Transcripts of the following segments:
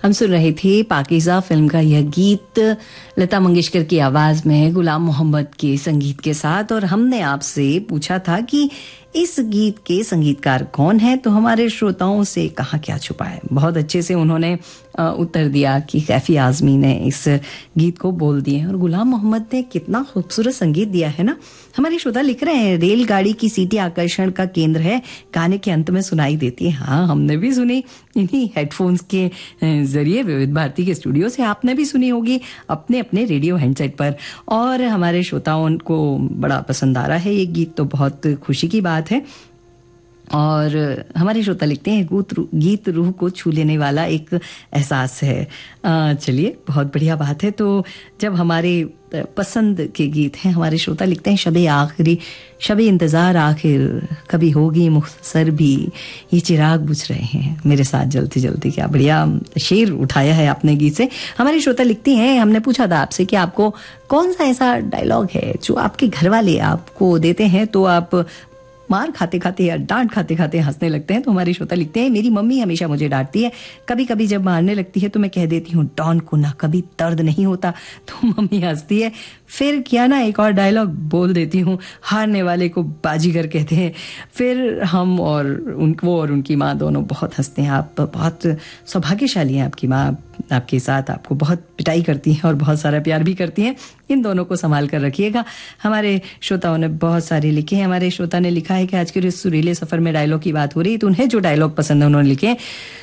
हम सुन रहे थे पाकीज़ा फिल्म का यह गीत लता मंगेशकर की आवाज में गुलाम मोहम्मद के संगीत के साथ। और हमने आपसे पूछा था कि इस गीत के संगीतकार कौन है, तो हमारे श्रोताओं से कहाँ क्या छुपा है। बहुत अच्छे से उन्होंने उत्तर दिया कि कैफी आजमी ने इस गीत को बोल दिए और गुलाम मोहम्मद ने कितना खूबसूरत संगीत दिया है ना। हमारे श्रोता लिख रहे हैं रेलगाड़ी की सीटी आकर्षण का केंद्र है, गाने के अंत में सुनाई देती है। हाँ, हमने भी सुनी इन्हीं हेडफोन्स के जरिए विविध भारती के स्टूडियो से। आपने भी सुनी होगी अपने अपने रेडियो हैंडसेट पर। और हमारे श्रोताओं को बड़ा पसंद आ रहा है ये गीत, तो बहुत खुशी की बात है। और हमारे श्रोता लिखते हैं गीत रूह को छू लेने वाला एक एहसास है। चलिए, बहुत बढ़िया बात है। तो जब हमारे पसंद के गीत हैं, हमारे श्रोता लिखते हैं शबे इंतजार आखिर कभी होगी मुख्तसर भी, ये चिराग बुझ रहे हैं मेरे साथ जलती जलती। क्या बढ़िया शेर उठाया है आपने गीत से। हमारी श्रोता लिखती हैं, हमने पूछा था आपसे कि आपको कौन सा ऐसा डायलॉग है जो आपके घर वाले आपको देते हैं तो आप मार खाते खाते या डांट खाते खाते हंसने लगते हैं। तो हमारी श्रोता लिखते हैं, मेरी मम्मी हमेशा मुझे डांटती है, कभी कभी जब मारने लगती है तो मैं कह देती हूँ डॉन को ना कभी दर्द नहीं होता, तो मम्मी हंसती है। फिर क्या ना एक और डायलॉग बोल देती हूँ, हारने वाले को बाजीगर कहते हैं। फिर हम और वो और उनकी माँ दोनों बहुत हंसते हैं। आप बहुत सौभाग्यशाली हैं, आपकी माँ आपके साथ आपको बहुत पिटाई करती हैं और बहुत सारा प्यार भी करती हैं। इन दोनों को संभाल कर रखिएगा। हमारे श्रोताओं ने बहुत सारे लिखे हैं। हमारे श्रोता ने लिखा है कि आज के इस सुरीले सफर में डायलॉग की बात हो रही है, तो उन्हें जो डायलॉग पसंद है उन्होंने लिखे,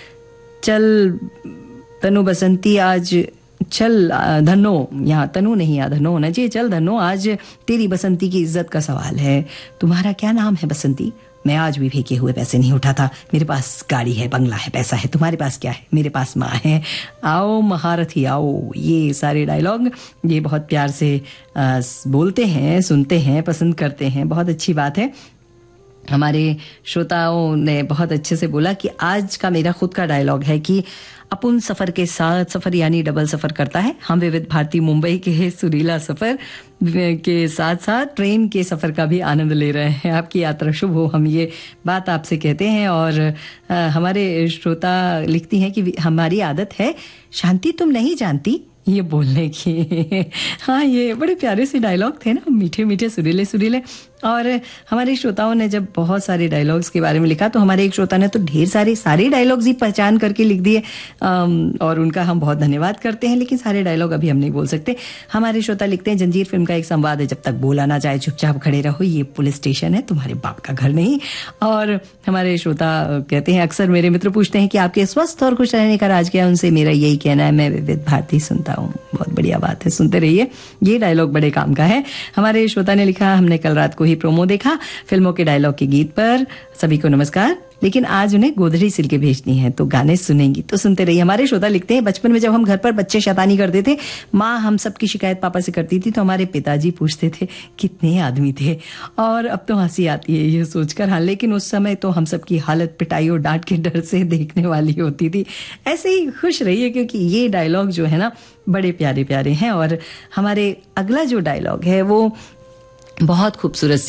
चल तनु बसंती आज चल धनो, यहाँ तनु नहीं या धनो होना चाहिए, चल धनो आज तेरी बसंती की इज्जत का सवाल है। तुम्हारा क्या नाम है बसंती? मैं आज भी फेंके हुए पैसे नहीं उठाता, मेरे पास गाड़ी है, बंगला है, पैसा है। तुम्हारे पास क्या है? मेरे पास माँ है। आओ महारथी आओ। ये सारे डायलॉग ये बहुत प्यार से बोलते हैं, सुनते हैं, पसंद करते हैं। बहुत अच्छी बात है। हमारे श्रोताओं ने बहुत अच्छे से बोला कि आज का मेरा खुद का डायलॉग है कि अपन सफर के साथ सफर यानी डबल सफर करता है। हम विविध भारती मुंबई के सुरीला सफर के साथ साथ ट्रेन के सफर का भी आनंद ले रहे हैं। आपकी यात्रा शुभ हो, हम ये बात आपसे कहते हैं। और हमारे श्रोता लिखती हैं कि हमारी आदत है शांति तुम नहीं जानती ये बोलने की। हाँ, ये बड़े प्यारे से डायलॉग थे ना, मीठे मीठे सुरीले सुरीले। और हमारे श्रोताओं ने जब बहुत सारे डायलॉग्स के बारे में लिखा, तो हमारे एक श्रोता ने तो ढेर सारे डायलॉग्स ही पहचान करके लिख दिए और उनका हम बहुत धन्यवाद करते हैं। लेकिन सारे डायलॉग अभी हम नहीं बोल सकते। हमारे श्रोता लिखते हैं, जंजीर फिल्म का एक संवाद है, जब तक बोला ना जाए चुपचाप खड़े रहो, ये पुलिस स्टेशन है, तुम्हारे बाप का घर नहीं। और हमारे श्रोता कहते हैं, अक्सर मेरे मित्र पूछते हैं कि आपके स्वस्थ और खुश रहने का राज क्या है। उनसे मेरा यही कहना है, मैं विविध भारती सुनता हूँ। बहुत बढ़िया बात है, सुनते रहिए, ये डायलॉग बड़े काम का है। हमारे श्रोता ने लिखा, हमने कल रात को ही प्रोमो देखा फिल्मों के डायलॉग के गीत पर। सभी को नमस्कार, लेकिन आज उन्हें गोदड़ी सिल के भेजनी है, तो गाने सुनेंगी तो सुनते रहिए। हमारे श्रोता लिखते हैं, बचपन में जब हम घर पर बच्चे शैतानी करते थे, माँ हम सबकी शिकायत पापा से करती थी, तो हमारे पिताजी पूछते थे कितने आदमी थे। और अब तो हंसी आती है ये सोचकर। हाँ, लेकिन उस समय तो हम सबकी हालत पिटाई और डांट के डर से देखने वाली होती थी। ऐसे ही खुश रहिए, क्योंकि ये डायलॉग जो है ना बड़े प्यारे प्यारे हैं। और हमारे अगला जो डायलॉग है वो बहुत खूबसूरत